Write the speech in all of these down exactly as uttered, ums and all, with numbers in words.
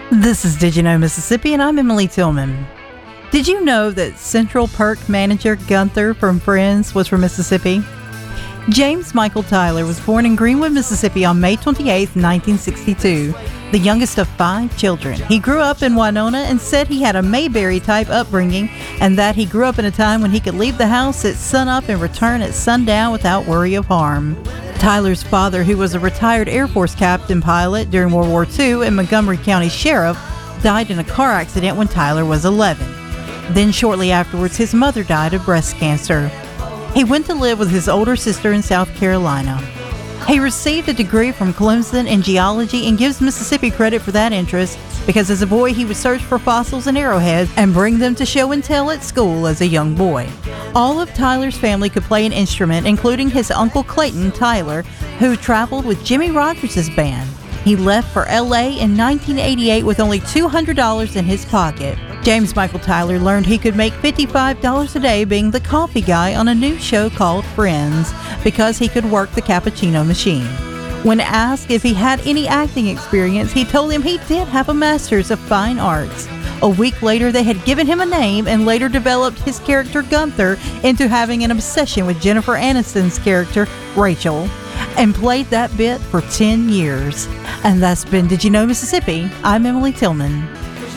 This is Did You Know Mississippi, and I'm Emily Tillman. Did you know that Central Perk manager Gunther from Friends was from Mississippi? James Michael Tyler was born in Greenwood, Mississippi on May twenty-eighth, nineteen sixty-two, the youngest of five children. He grew up in Winona and said he had a Mayberry-type upbringing and that he grew up in a time when he could leave the house at sunup and return at sundown without worry of harm. Tyler's father, who was a retired Air Force captain pilot during World War Two and Montgomery County Sheriff, died in a car accident when Tyler was eleven. Then shortly afterwards, his mother died of breast cancer. He went to live with his older sister in South Carolina. He received a degree from Clemson in geology and gives Mississippi credit for that interest because as a boy he would search for fossils and arrowheads and bring them to show and tell at school as a young boy. All of Tyler's family could play an instrument, including his uncle Clayton Tyler, who traveled with Jimmie Rodgers' band. He left for L A in nineteen eighty-eight with only two hundred dollars in his pocket. James Michael Tyler learned he could make fifty-five dollars a day being the coffee guy on a new show called Friends because he could work the cappuccino machine. When asked if he had any acting experience, he told him he did have a master's of fine arts. A week later, they had given him a name and later developed his character Gunther into having an obsession with Jennifer Aniston's character, Rachel, and played that bit for ten years. And that's been Did You Know Mississippi? I'm Emily Tillman.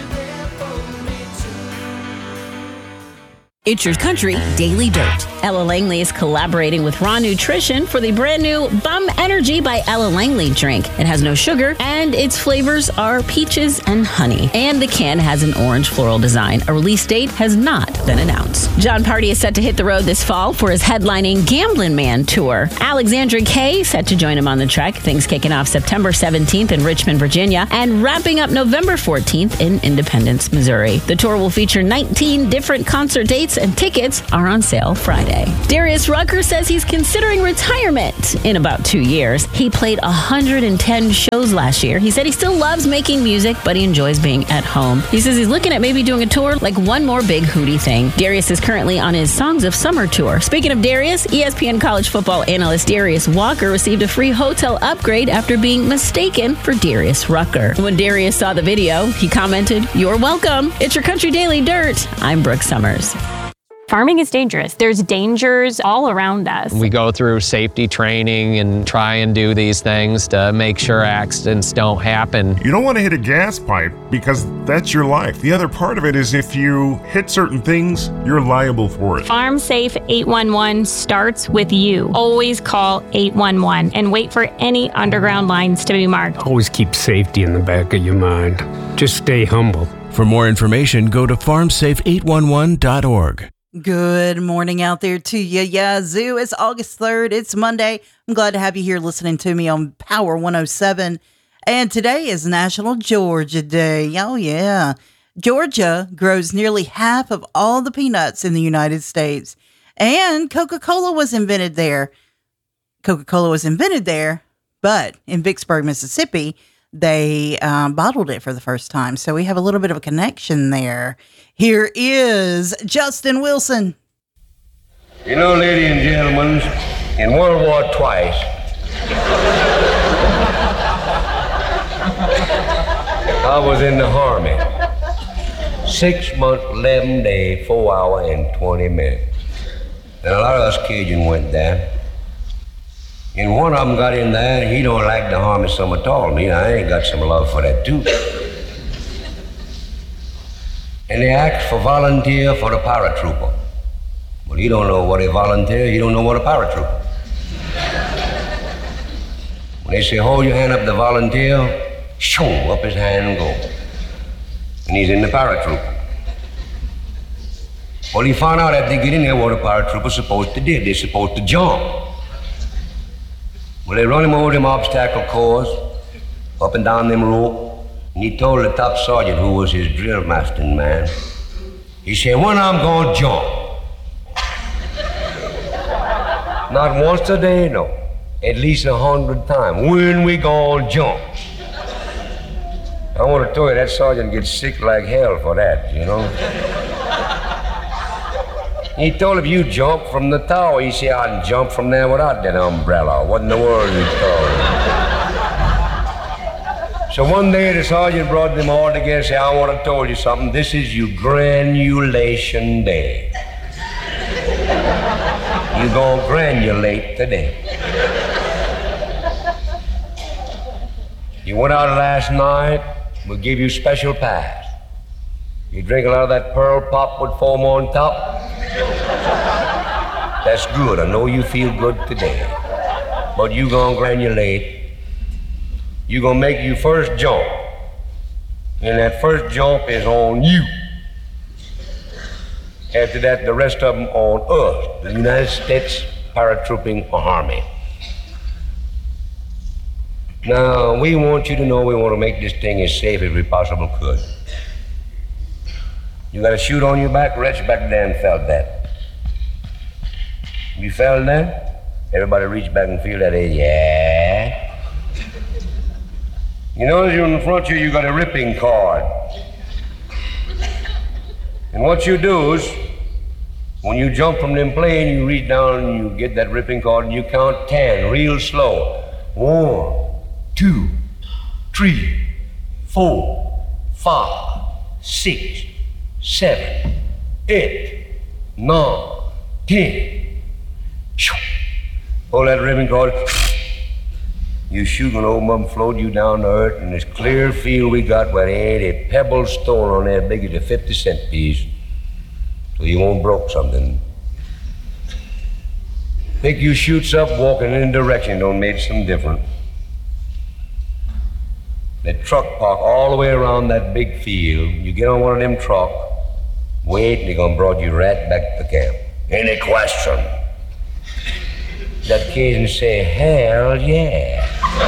It's Your Country Daily Dirt. Ella Langley is collaborating with Raw Nutrition for the brand new Bum Energy by Ella Langley drink. It has no sugar, and its flavors are peaches and honey. And the can has an orange floral design. A release date has not been announced. John Party is set to hit the road this fall for his headlining Gamblin' Man tour. Alexandra Kay set to join him on the trek. Things kicking off September seventeenth in Richmond, Virginia, and wrapping up November fourteenth in Independence, Missouri. The tour will feature nineteen different concert dates, and tickets are on sale Friday. Darius Rucker says he's considering retirement in about two years. He played one hundred ten shows last year. He said he still loves making music, but he enjoys being at home. He says he's looking at maybe doing a tour, like one more big hootie thing. Darius is currently on his Songs of Summer tour. Speaking of Darius, E S P N college football analyst Darius Walker received a free hotel upgrade after being mistaken for Darius Rucker. When Darius saw the video, he commented, "You're welcome. It's Your Country Daily Dirt. I'm Brooke Summers." Farming is dangerous. There's dangers all around us. We go through safety training and try and do these things to make sure accidents don't happen. You don't want to hit a gas pipe because that's your life. The other part of it is if you hit certain things, you're liable for it. Farm Safe eight one one starts with you. Always call eight one one and wait for any underground lines to be marked. Always keep safety in the back of your mind. Just stay humble. For more information, go to farm safe eight one one dot org. Good morning out there to you. Yeah, Zoo, it's August third. It's Monday. I'm glad to have you here listening to me on Power one oh seven. And today is National Georgia Day. Oh, yeah. Georgia grows nearly half of all the peanuts in the United States. And Coca-Cola was invented there. Coca-Cola was invented there, but in Vicksburg, Mississippi, they um, bottled it for the first time. So we have a little bit of a connection there. Here is Justin Wilson. You know, ladies and gentlemen, in World War Twice, I was in the Army. Six months, eleven days, four hours, and twenty minutes. And a lot of us Cajun went there. And one of them got in there, and he don't like the Army some at all. Me, I ain't got some love for that, too. And they asked for volunteer for the paratrooper. Well, he don't know what a volunteer, he don't know what a paratrooper. When they say, hold your hand up, the volunteer, shoo, up his hand and go. And he's in the paratrooper. Well, he found out after they get in there what a paratrooper's supposed to do. They're supposed to jump. Well, they run him over them obstacle course, up and down them rope, and he told the top sergeant, who was his drill master man, he said, when I'm gonna jump. Not once a day, no. At least a hundred times. When we gonna jump? I want to tell you, that sergeant gets sick like hell for that, you know. He told him, you jump from the tower. He said, I can jump from there without that umbrella. What in the world you So one day the sergeant brought them all together and said, I want to tell you something. This is your granulation day. You're going to granulate today. You went out last night, we'll give you special pass. You drink a lot of that pearl pop with foam on top. That's good. I know you feel good today. But you gonna granulate. You gonna make your first jump. And that first jump is on you. After that, the rest of them on us, the United States Paratrooping Army. Now, we want you to know we want to make this thing as safe as we possibly could. You got a chute on your back? Reach back there and felt that. You felt that? Everybody reach back and feel that. Yeah. You notice you in the front here, you got a ripping cord. And what you do is, when you jump from them plane, you reach down and you get that ripping cord and you count ten real slow. One, two, three, four, five, six, seven, eight, nine, ten. Pull that ribbon cord. You shoot gonna open up and float you down to earth in this clear field we got where there ain't a pebble stone on there big as a fifty cent piece. So you won't broke something. Pick your shoots up, walking in a direction don't make some difference. That truck park all the way around that big field. You get on one of them truck, wait, and they're gonna brought you right back to camp. Any question? That Cajun say, hell yeah.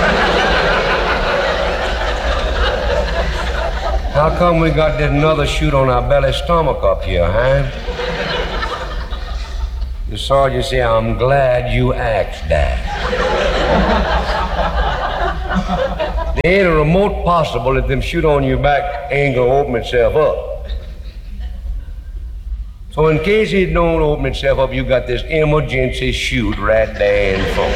How come we got this another chute on our belly stomach up here, huh? The sergeant say, I'm glad you asked that. There ain't a remote possible that them chute on your back ain't gonna open itself up. So in case it don't open itself up, you got this emergency chute right there in front.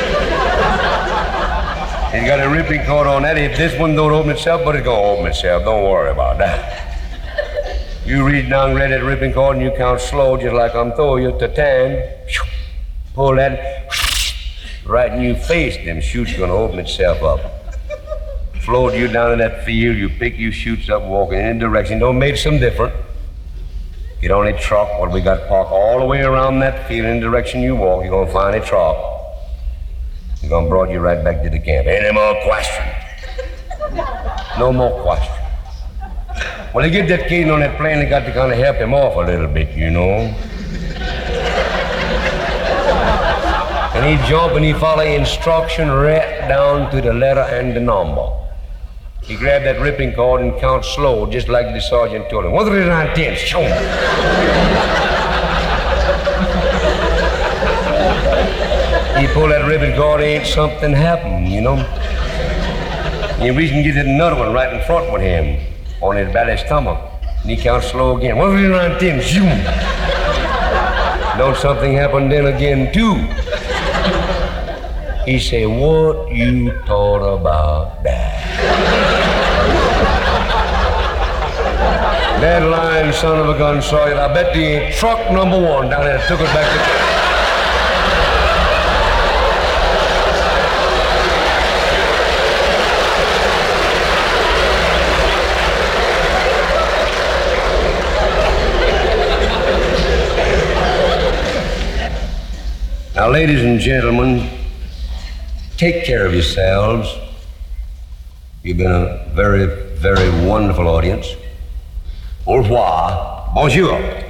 It's got a ripping cord on that. If this one don't open itself, but it's gonna open itself. Don't worry about that. You reach down, grab that ripping cord, and you count slow, just like I'm throwing you to ten. Pull that right in your face. Them chute's gonna open itself up. Float you down in that field. You pick your chutes up, walking in a direction. Don't make some difference. Get on a truck, what we got parked all the way around that field in the direction you walk. You're gonna find a truck. You're gonna brought you right back to the camp. Any more questions? No more questions. When they get that kid on that plane, they got to kind of help him off a little bit, you know. And he jump and he follow instruction right down to the letter and the number. He grabbed that ripping cord and count slow, just like the sergeant told him. One, three, nine, ten, show him. He pulled that ribbon cord, ain't something happened, you know. He reached and get another one right in front with him, on his belly stomach. And he counts slow again. One, three, nine, ten, shoom. Don't something happen then again, too? He said, what you thought about that? That lying son of a gun saw it. I bet the truck number one down there took it back to camp. Now, ladies and gentlemen, take care of yourselves. You've been a very, very wonderful audience. Au revoir. Bonjour.